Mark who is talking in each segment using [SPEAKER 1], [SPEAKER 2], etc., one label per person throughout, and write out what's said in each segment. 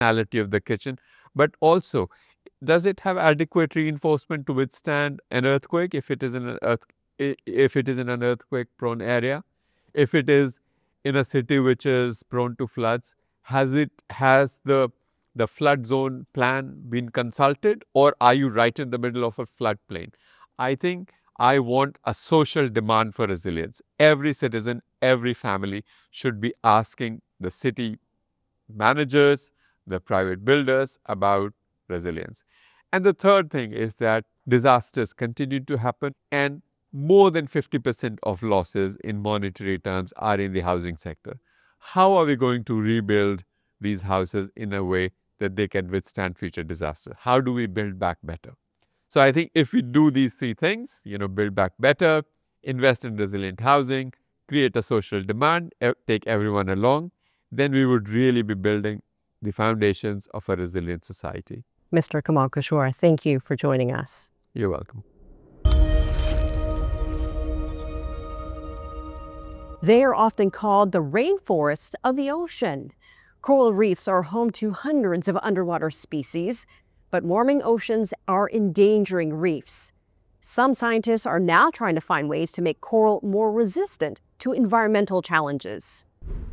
[SPEAKER 1] functionality of the kitchen, but also, does it have adequate reinforcement to withstand an earthquake if it is in an earthquake-prone area? If it is in a city which is prone to floods, has the flood zone plan been consulted, or are you right in the middle of a floodplain? I think I want a social demand for resilience. Every citizen, every family should be asking the city managers, the private builders about resilience. And the third thing is that disasters continue to happen, and more than 50% of losses in monetary terms are in the housing sector. How are we going to rebuild these houses in a way that they can withstand future disasters? How do we build back better? So I think if we do these three things, build back better, invest in resilient housing, create a social demand, take everyone along, then we would really be building the foundations of a resilient society.
[SPEAKER 2] Mr. Kamal Kishore, thank you for joining us.
[SPEAKER 1] You're welcome.
[SPEAKER 2] They are often called the rainforest of the ocean. Coral reefs are home to hundreds of underwater species, but warming oceans are endangering reefs. Some scientists are now trying to find ways to make coral more resistant to environmental challenges.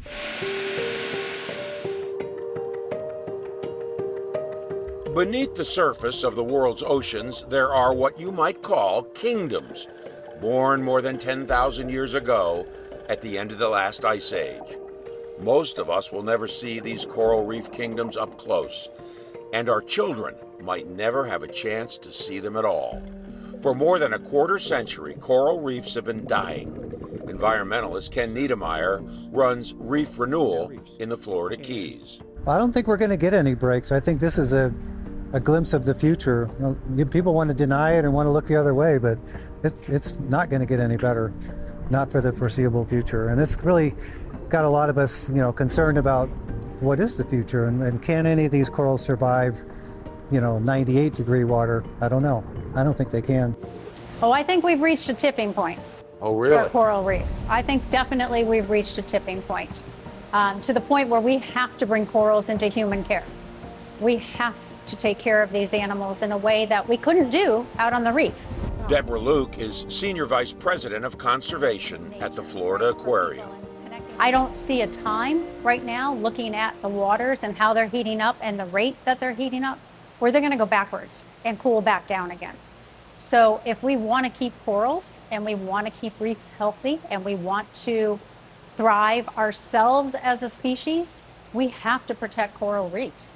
[SPEAKER 3] Beneath the surface of the world's oceans, there are what you might call kingdoms, born more than 10,000 years ago at the end of the last ice age. Most of us will never see these coral reef kingdoms up close, and our children might never have a chance to see them at all. For more than a quarter century, coral reefs have been dying. Environmentalist Ken Niedermeyer runs Reef Renewal in the Florida Keys.
[SPEAKER 4] I don't think we're going to get any breaks. I think this is a glimpse of the future. People want to deny it and want to look the other way, but it's not going to get any better, not for the foreseeable future. And it's really got a lot of us, concerned about what is the future and can any of these corals survive, 98-degree water? I don't know. I don't think they can.
[SPEAKER 5] Oh, I think we've reached a tipping point.
[SPEAKER 3] Oh, really?
[SPEAKER 5] For coral reefs. I think definitely we've reached a tipping point, to the point where we have to bring corals into human care. We have to take care of these animals in a way that we couldn't do out on the reef.
[SPEAKER 3] Deborah Luke is Senior Vice President of Conservation at the Florida Aquarium.
[SPEAKER 5] I don't see a time right now, looking at the waters and how they're heating up and the rate that they're heating up, where they're going to go backwards and cool back down again. So if we want to keep corals and we want to keep reefs healthy and we want to thrive ourselves as a species, we have to protect coral reefs.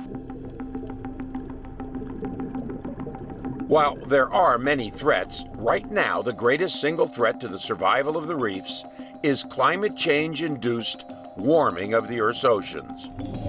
[SPEAKER 3] While there are many threats, right now the greatest single threat to the survival of the reefs is climate change-induced warming of the Earth's oceans.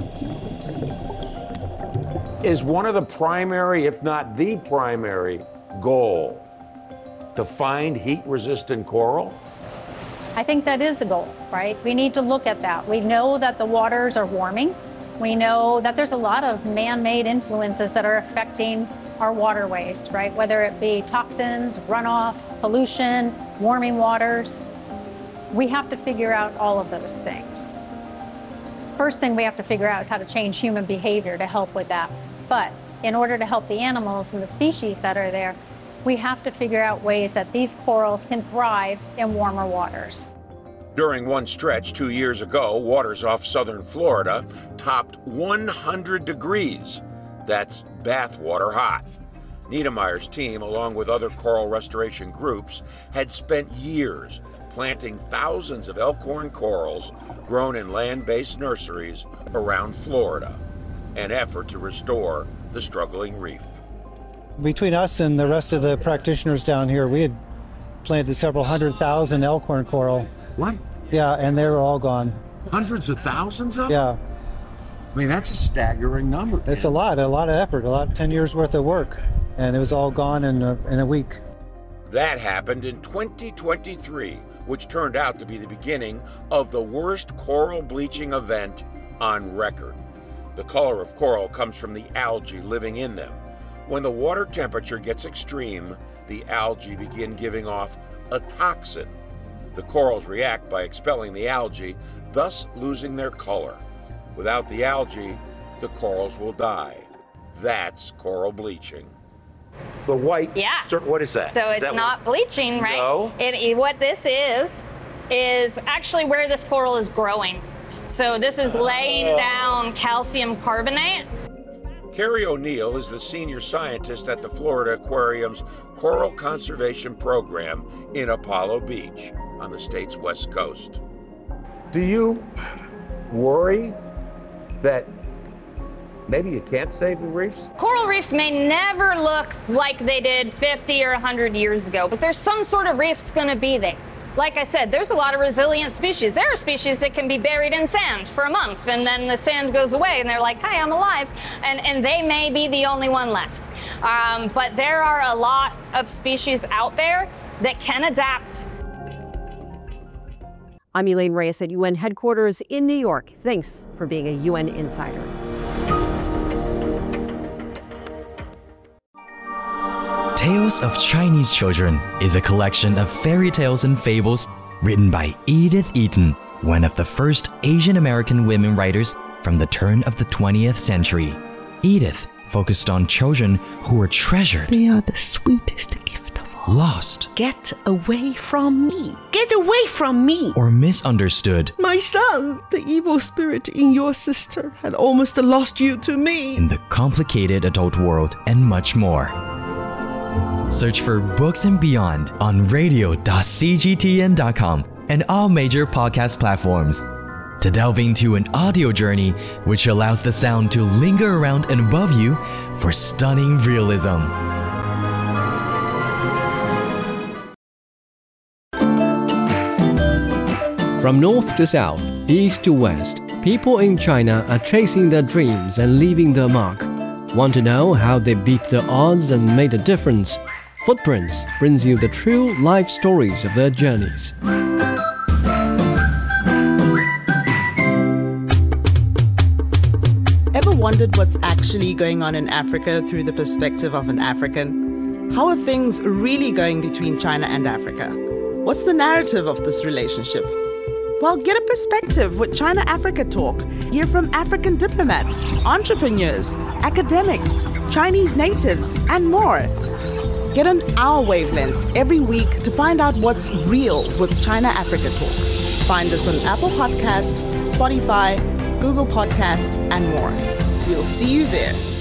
[SPEAKER 3] Is one of the primary, if not the primary, goal to find heat-resistant coral?
[SPEAKER 5] I think that is a goal, right? We need to look at that. We know that the waters are warming. We know that there's a lot of man-made influences that are affecting our waterways, right? Whether it be toxins, runoff, pollution, warming waters. We have to figure out all of those things. First thing we have to figure out is how to change human behavior to help with that. But in order to help the animals and the species that are there, we have to figure out ways that these corals can thrive in warmer waters.
[SPEAKER 3] During one stretch 2 years ago, waters off southern Florida topped 100 degrees. That's bathwater hot. Niedermeyer's team, along with other coral restoration groups, had spent years planting thousands of elkhorn corals grown in land-based nurseries around Florida, an effort to restore the struggling reef.
[SPEAKER 4] Between us and the rest of the practitioners down here, we had planted several 100,000 elkhorn coral.
[SPEAKER 6] What?
[SPEAKER 4] Yeah, and they were all gone.
[SPEAKER 6] Hundreds of thousands of them?
[SPEAKER 4] Yeah.
[SPEAKER 6] I mean, that's a staggering number.
[SPEAKER 4] It's a lot of effort, 10 years worth of work, and it was all gone in a week.
[SPEAKER 3] That happened in 2023, which turned out to be the beginning of the worst coral bleaching event on record. The color of coral comes from the algae living in them. When the water temperature gets extreme, the algae begin giving off a toxin. The corals react by expelling the algae, thus losing their color. Without the algae, the corals will die. That's coral bleaching.
[SPEAKER 6] The white.
[SPEAKER 7] Yeah.
[SPEAKER 6] What is that?
[SPEAKER 7] So
[SPEAKER 6] Is
[SPEAKER 7] it's
[SPEAKER 6] that
[SPEAKER 7] not bleaching, right?
[SPEAKER 6] No.
[SPEAKER 7] What this is actually where this coral is growing. So this is laying down calcium carbonate.
[SPEAKER 3] Carrie O'Neill is the senior scientist at the Florida Aquarium's Coral Conservation Program in Apollo Beach on the state's west coast.
[SPEAKER 8] Do you worry that maybe you can't save the reefs?
[SPEAKER 7] Coral reefs may never look like they did 50 or 100 years ago, but there's some sort of reef's going to be there. Like I said, there's a lot of resilient species. There are species that can be buried in sand for a month, and then the sand goes away, and they're like, hi, I'm alive. And they may be the only one left. But there are a lot of species out there that can adapt.
[SPEAKER 2] I'm Elaine Reyes at UN headquarters in New York. Thanks for being a UN insider.
[SPEAKER 9] Tales of Chinese Children is a collection of fairy tales and fables written by Edith Eaton, one of the first Asian American women writers from the turn of the 20th century. Edith focused on children who were treasured,
[SPEAKER 10] They are the sweetest gift of all.
[SPEAKER 9] lost,
[SPEAKER 10] Get away from me! Get away from me!
[SPEAKER 9] or misunderstood
[SPEAKER 10] My son, the evil spirit in your sister, had almost lost you to me.
[SPEAKER 9] in the complicated adult world, and much more. Search for Books and Beyond on radio.cgtn.com and all major podcast platforms to delve into an audio journey which allows the sound to linger around and above you for stunning realism.
[SPEAKER 11] From north to south, east to west, people in China are chasing their dreams and leaving their mark. Want to know how they beat the odds and made a difference? Footprints brings you the true life stories of their journeys.
[SPEAKER 12] Ever wondered what's actually going on in Africa through the perspective of an African? How are things really going between China and Africa? What's the narrative of this relationship? Well, get a perspective with China-Africa Talk. Hear from African diplomats, entrepreneurs, academics, Chinese natives, and more. Get on our wavelength every week to find out what's real with China-Africa Talk. Find us on Apple Podcast, Spotify, Google Podcast, and more. We'll see you there.